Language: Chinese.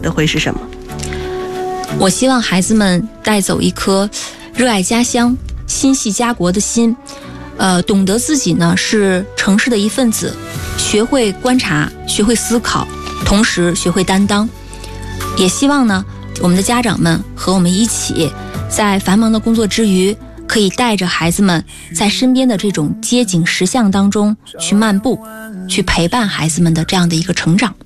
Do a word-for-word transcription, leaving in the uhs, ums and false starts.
的会是什么？ 我希望孩子们带走一颗热爱家乡、心系家国的心，呃，懂得自己呢是城市的一份子，学会观察，学会思考，同时学会担当。也希望呢，我们的家长们和我们一起，在繁忙的工作之余，可以带着孩子们在身边的这种街景实像当中去漫步，去陪伴孩子们的这样的一个成长。